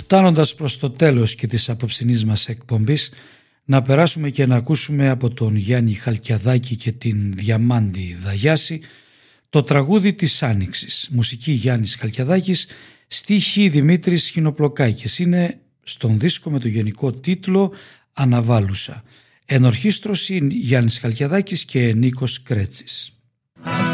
Φτάνοντας προς το τέλος και της απόψινής μας εκπομπής, να περάσουμε και να ακούσουμε από τον Γιάννη Χαλκιαδάκη και την Διαμάντη Δαγιάση το τραγούδι της Άνοιξης. Μουσική Γιάννης Χαλκιαδάκης, στίχη Δημήτρης Χινοπλοκάκης. Είναι στον δίσκο με το γενικό τίτλο «Αναβάλουσα». Ενορχήστρωση Γιάννης Χαλκιαδάκης και Νίκος Κρέτσης.